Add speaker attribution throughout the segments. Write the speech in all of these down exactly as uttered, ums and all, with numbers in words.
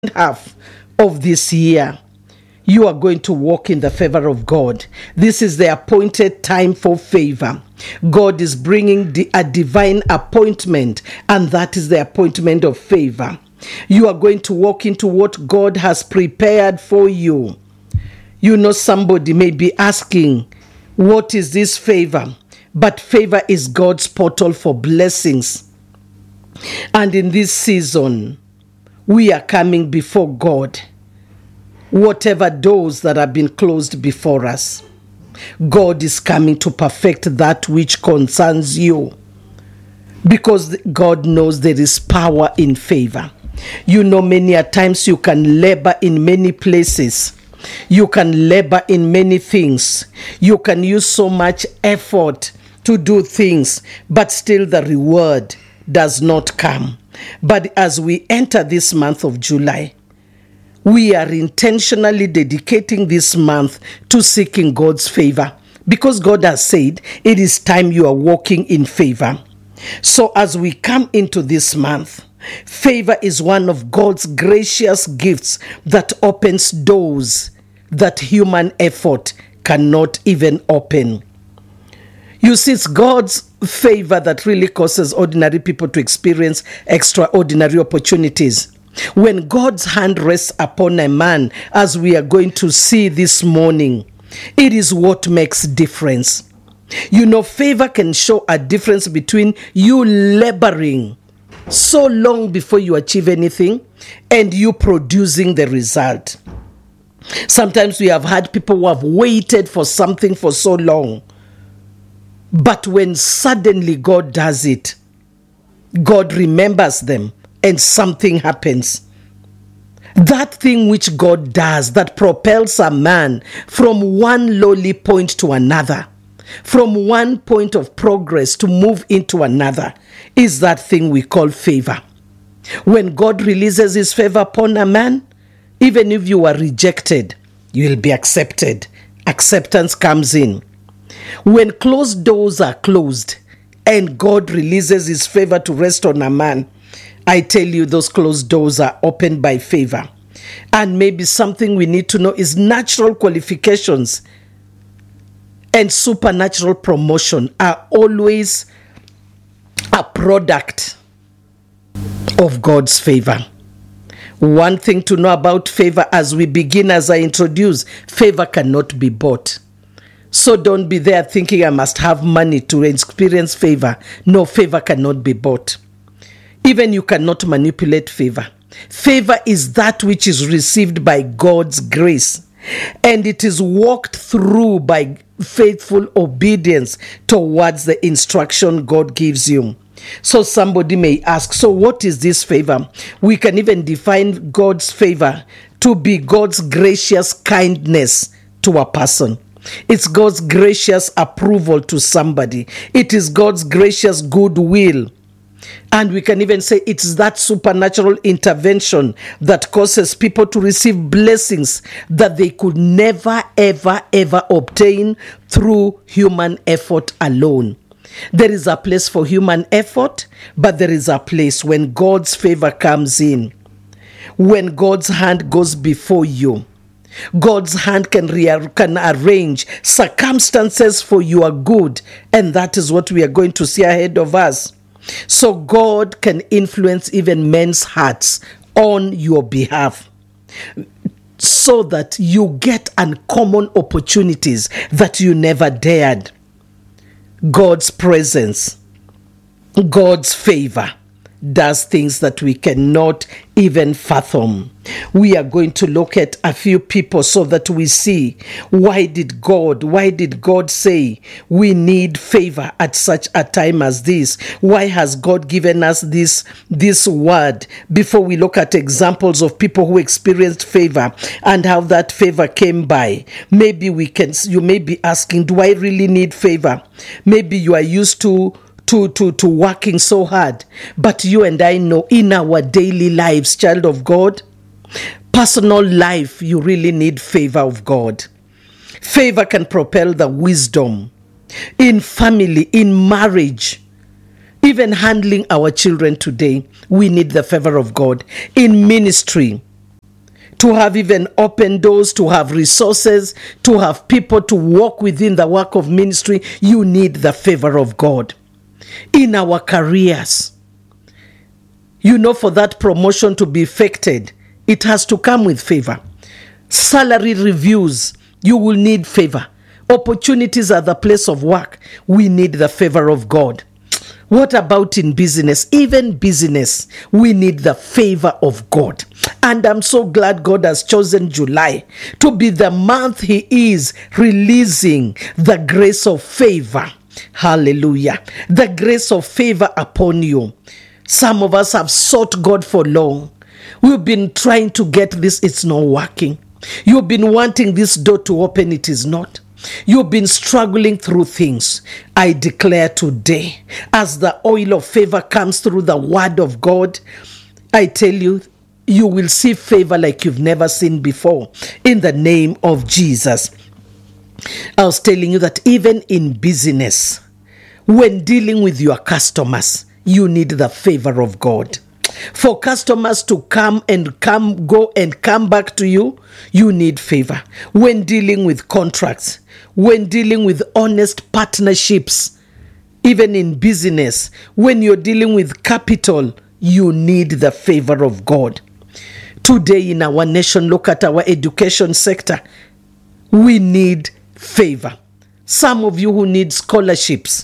Speaker 1: half of this year, you are going to walk in the favor of God. This is the appointed time for favor. God is bringing the, a divine appointment, and that is the appointment of favor. You are going to walk into what God has prepared for you. You know, somebody may be asking, what is this favor? But favor is God's portal for blessings. And in this season, we are coming before God. Whatever doors that have been closed before us, God is coming to perfect that which concerns you, because God knows there is power in favor. You know, many a times you can labor in many places. You can labor in many things. You can use so much effort to do things, but still the reward does not come. But as we enter this month of July, we are intentionally dedicating this month to seeking God's favor, because God has said it is time you are walking in favor. So as we come into this month, favor is one of God's gracious gifts that opens doors that human effort cannot even open. You see, it's God's favor that really causes ordinary people to experience extraordinary opportunities. When God's hand rests upon a man, as we are going to see this morning, it is what makes difference. You know, favor can show a difference between you laboring so long before you achieve anything and you producing the result. Sometimes we have had people who have waited for something for so long, but when suddenly God does it, God remembers them and something happens. That thing which God does that propels a man from one lowly point to another, from one point of progress to move into another, is that thing we call favor. When God releases his favor upon a man, even if you are rejected, you will be accepted. Acceptance comes in. When closed doors are closed and God releases his favor to rest on a man, I tell you, those closed doors are opened by favor. And maybe something we need to know is natural qualifications and supernatural promotion are always a product of God's favor. One thing to know about favor as we begin, as I introduce, favor cannot be bought. So don't be there thinking I must have money to experience favor. No, favor cannot be bought. Even you cannot manipulate favor. Favor is that which is received by God's grace, and it is walked through by faithful obedience towards the instruction God gives you. So somebody may ask, so what is this favor? We can even define God's favor to be God's gracious kindness to a person. It's God's gracious approval to somebody. It is God's gracious goodwill. And we can even say it's that supernatural intervention that causes people to receive blessings that they could never, ever, ever obtain through human effort alone. There is a place for human effort, but there is a place when God's favor comes in. When God's hand goes before you, God's hand can, rea- can arrange circumstances for your good, and that is what we are going to see ahead of us. So God can influence even men's hearts on your behalf, so that you get uncommon opportunities that you never dared. God's presence, God's favor does things that we cannot even fathom. We are going to look at a few people so that we see why did God, why did God say we need favor at such a time as this? Why has God given us this, this word? Before we look at examples of people who experienced favor and how that favor came by, maybe we can, you may be asking, do I really need favor? Maybe you are used to To, to, to working so hard. But you and I know in our daily lives, child of God, personal life, you really need favor of God. Favor can propel the wisdom in family, in marriage, even handling our children today. We need the favor of God. In ministry, to have even open doors, to have resources, to have people to walk within the work of ministry, you need the favor of God. In our careers, you know, for that promotion to be effected, it has to come with favor. Salary reviews, you will need favor. Opportunities at the place of work, we need the favor of God. What about in business? Even business, we need the favor of God. And I'm so glad God has chosen July to be the month He is releasing the grace of favor. Hallelujah. The grace of favor upon you. Some of us have sought God for long. We've been trying to get this, it's not working. You've been wanting this door to open, it is not. You've been struggling through things. I declare today, as the oil of favor comes through the word of God, I tell you, you will see favor like you've never seen before, in the name of Jesus. I was telling you that even in business, when dealing with your customers, you need the favor of God. For customers to come and come, go and come back to you, you need favor. When dealing with contracts, when dealing with honest partnerships, even in business, when you're dealing with capital, you need the favor of God. Today in our nation, look at our education sector. We need favor. Some of you who need scholarships,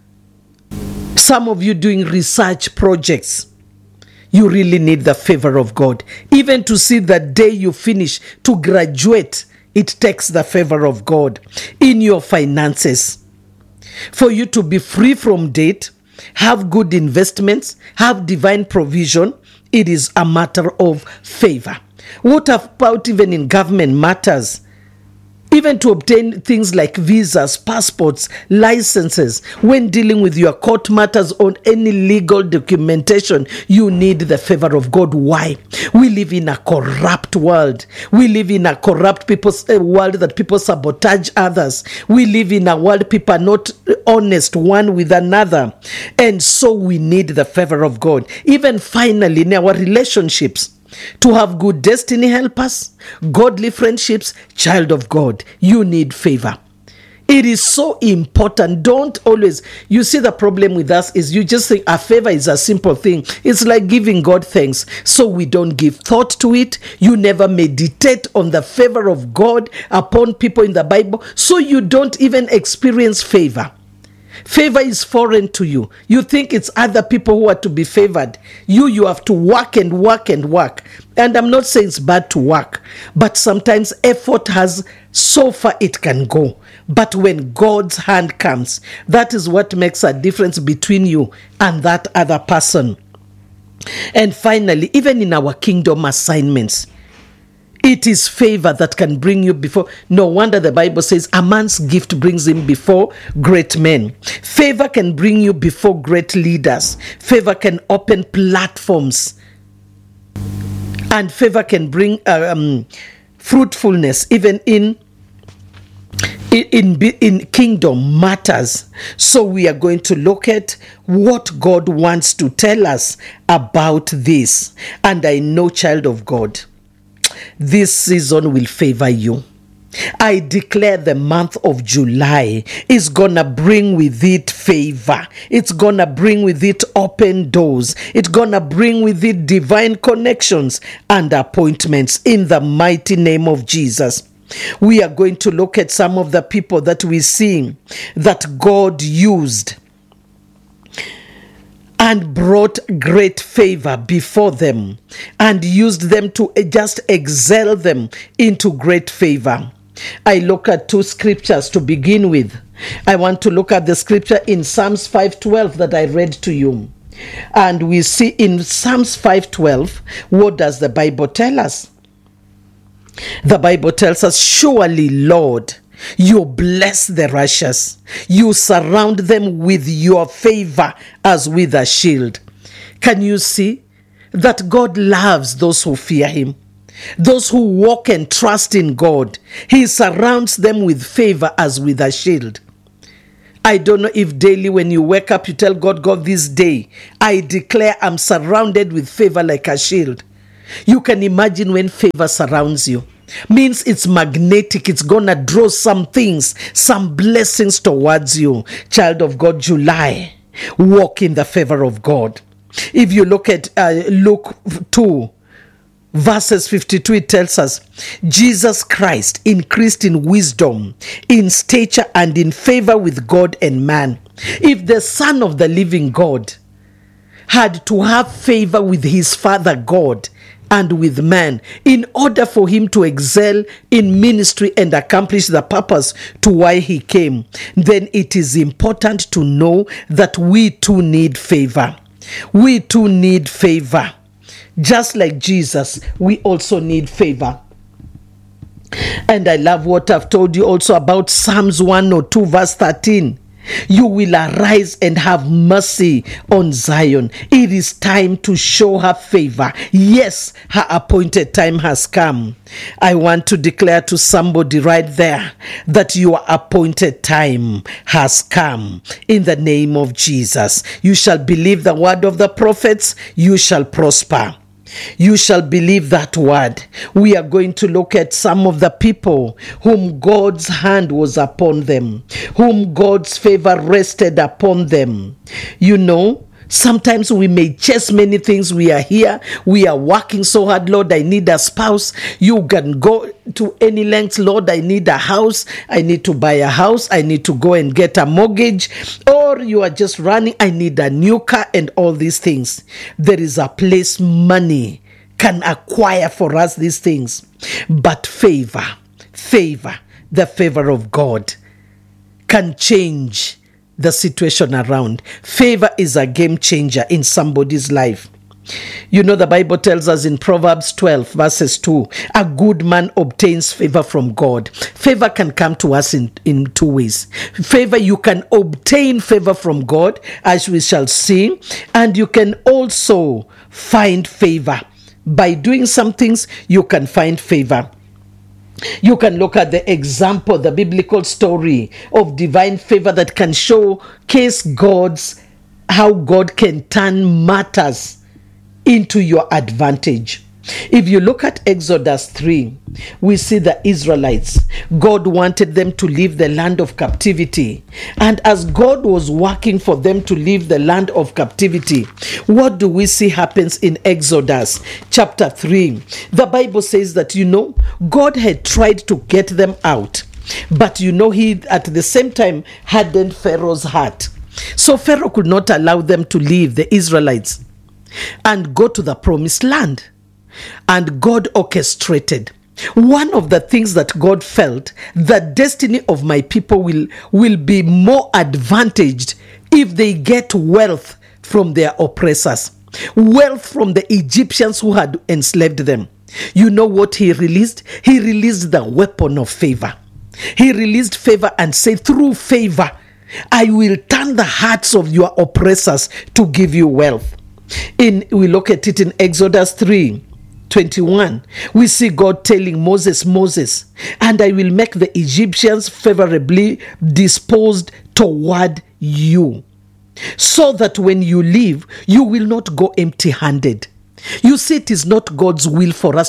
Speaker 1: some of you doing research projects, you really need the favor of God. Even to see the day you finish, to graduate, it takes the favor of God. In your finances, for you to be free from debt, have good investments, have divine provision, it is a matter of favor. What about even in government matters? Even to obtain things like visas, passports, licenses, when dealing with your court matters on any legal documentation, you need the favor of God. Why? We live in a corrupt world. We live in a corrupt people's uh, world that people sabotage others. We live in a world people are not honest one with another. And so we need the favor of God. Even finally in our relationships, to have good destiny helpers, godly friendships, child of God, you need favor. It is so important. Don't always, you see the problem with us is you just think a favor is a simple thing. It's like giving God thanks. So we don't give thought to it. You never meditate on the favor of God upon people in the Bible. So you don't even experience favor. Favor is foreign to you. You think it's other people who are to be favored. You, you have to work and work and work. And I'm not saying it's bad to work, but sometimes effort has so far it can go. But when God's hand comes, that is what makes a difference between you and that other person. And finally, even in our kingdom assignments, it is favor that can bring you before. No wonder the Bible says a man's gift brings him before great men. Favor can bring you before great leaders. Favor can open platforms. And favor can bring um, fruitfulness even in, in, in, in kingdom matters. So we are going to look at what God wants to tell us about this. And I know, child of God, this season will favor you. I declare the month of July is gonna bring with it favor. It's gonna bring with it open doors. It's gonna bring with it divine connections and appointments in the mighty name of Jesus. We are going to look at some of the people that we see that God used and brought great favor before them and used them to just excel them into great favor. I look at two scriptures to begin with. I want to look at the scripture in Psalms five twelve that I read to you. And we see in Psalms five twelve, what does the Bible tell us? The Bible tells us, surely, Lord, you bless the righteous. You surround them with your favor as with a shield. Can you see that God loves those who fear him? Those who walk and trust in God. He surrounds them with favor as with a shield. I don't know if daily when you wake up, you tell God, God, this day, I declare I'm surrounded with favor like a shield. You can imagine when favor surrounds you. Means it's magnetic. It's gonna draw some things, some blessings towards you. Child of God, July, walk in the favor of God. If you look at uh, Luke two, verses fifty-two, it tells us, Jesus Christ increased in wisdom, in stature, and in favor with God and man. If the Son of the living God had to have favor with his Father God and with man, in order for him to excel in ministry and accomplish the purpose to why he came, then it is important to know that we too need favor. We too need favor. Just like Jesus, we also need favor. And I love what I've told you also about Psalms one oh two verse thirteen. You will arise and have mercy on Zion. It is time to show her favor. Yes, her appointed time has come. I want to declare to somebody right there that your appointed time has come. In the name of Jesus, you shall believe the word of the prophets, you shall prosper. You shall believe that word. We are going to look at some of the people whom God's hand was upon them, whom God's favor rested upon them. You know, sometimes we may chase many things. We are here. We are working so hard. Lord, I need a spouse. You can go to any length. Lord, I need a house. I need to buy a house. I need to go and get a mortgage. Or you are just running. I need a new car and all these things. There is a place money can acquire for us these things. But favor, favor, the favor of God can change the situation around. Favor is a game changer in somebody's life. You know, the Bible tells us in Proverbs twelve verses two, a good man obtains favor from God. Favor can come to us in, in two ways. Favor, you can obtain favor from God, as we shall see, and you can also find favor. By doing some things, you can find favor. You can look at the example, the biblical story of divine favor that can showcase God's, how God can turn matters into your advantage. If you look at Exodus three, we see the Israelites. God wanted them to leave the land of captivity. And as God was working for them to leave the land of captivity, what do we see happens in Exodus chapter three? The Bible says that, you know, God had tried to get them out. But, you know, he at the same time hardened Pharaoh's heart. So Pharaoh could not allow them to leave, the Israelites, and go to the promised land. And God orchestrated. One of the things that God felt, the destiny of my people will, will be more advantaged if they get wealth from their oppressors, wealth from the Egyptians who had enslaved them. You know what he released? He released the weapon of favor. He released favor and said, through favor, I will turn the hearts of your oppressors to give you wealth. In we look at it in Exodus three twenty-one, we see God telling Moses, Moses, and I will make the Egyptians favorably disposed toward you, so that when you leave, you will not go empty-handed. You see, it is not God's will for us